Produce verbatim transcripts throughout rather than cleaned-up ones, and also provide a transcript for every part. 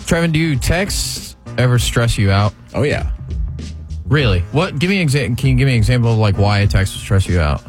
Trevin, do you texts ever stress you out? Oh, yeah. Really? What? Give me an exa- Can you give me an example of like why a text would stress you out?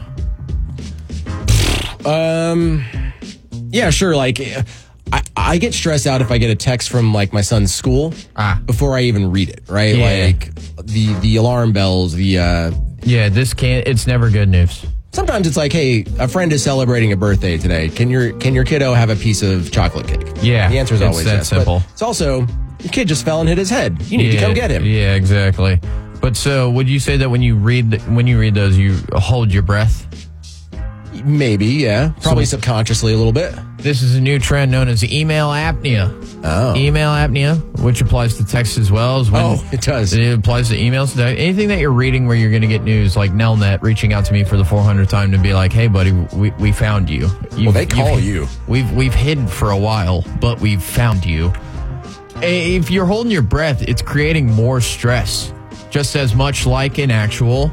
Um, yeah, sure. Like, I, I get stressed out if I get a text from like my son's school Ah. before I even read it, right? Yeah. Like the the alarm bells, the uh, Yeah, this can't. It's never good news. sometimes it's like, hey, a friend is celebrating a birthday today. Can your can your kiddo have a piece of chocolate cake? Yeah, the answer is it's always that yes. simple. But it's also your kid just fell and hit his head. You need yeah, to come get him. Yeah, exactly. But so, would you say that when you read the, when you read those, you hold your breath? Maybe, yeah, probably So- subconsciously a little bit. This is a new trend known as email apnea. Oh, Email apnea, which applies to text as well as when oh, it does. it applies to emails. Anything that you're reading where you're going to get news, like Nelnet reaching out to me for the four hundredth time to be like, "Hey, buddy, we, we found you." You've, Well, they call you've- you. We've we've hidden for a while, but we've found you. If you're holding your breath, it's creating more stress, just as much like an actual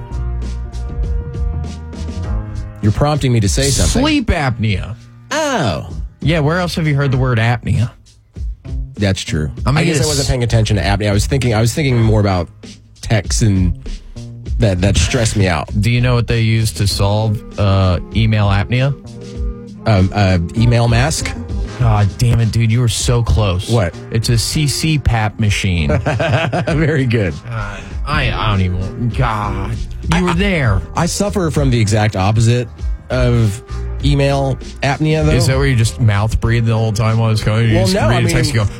You're prompting me to say something. sleep apnea. Oh, Yeah, where else have you heard the word apnea? that's true. I I, mean, guess I it's- wasn't paying attention to apnea. I was thinking. I was thinking more about texts and that that stressed me out. Do you know what they use to solve uh, email apnea? Um, uh, email mask. God damn it, dude. You were so close. What? It's a C C P A P machine. God, Very good. I, I don't even. God. You were there. I suffer from the exact opposite of email apnea, though. Is that where you just mouth breathe the whole time while it's going? You Well, just no, read I a text mean- and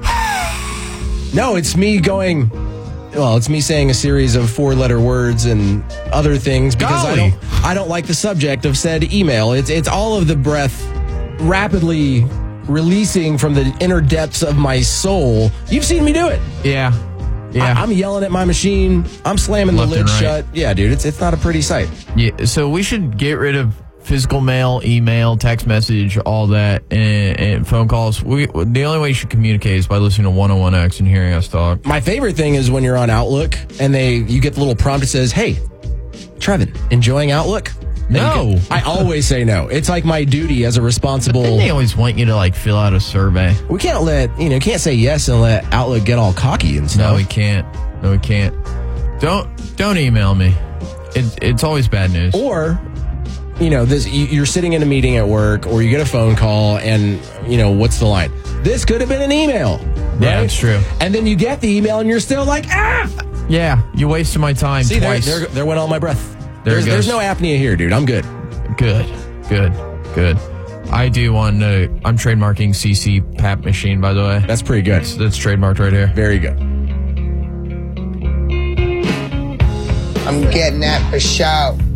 go, No, it's me going. Well, it's me saying a series of four-letter words and other things because I Golly. don't. I don't like the subject of said email. It's it's all of the breath rapidly releasing from the inner depths of my soul. You've seen me do it. yeah. Yeah. I, I'm yelling at my machine. I'm slamming Left the lid and right. shut. Yeah, dude, it's it's not a pretty sight. Yeah, so we should get rid of physical mail, email, text message, all that, and, and phone calls. We the only way you should communicate is by listening to one oh one X and hearing us talk. My favorite thing is when you're on Outlook and they you get the little prompt that says, "Hey, Trevin, enjoying Outlook?" And you No. get- I always say no. It's like my duty as a responsible. Then they always want you to like fill out a survey. We can't let you know. Can't say yes and let Outlook get all cocky and stuff. No, we can't. No, we can't. Don't don't email me. It, it's always bad news. Or, you know, this you, you're sitting in a meeting at work, or you get a phone call, and you know what's the line? This could have been an email. Yeah, right? it's true. And then you get the email, and you're still like, ah. Yeah, you wasted my time See, there, twice. there, there went all my breath. There it there's, there's goes. no apnea here, dude. I'm good. Good, good, good. I do want to. I'm trademarking C C P A P machine, by the way. That's pretty good. That's, that's trademarked right here. Very good. I'm getting that for show.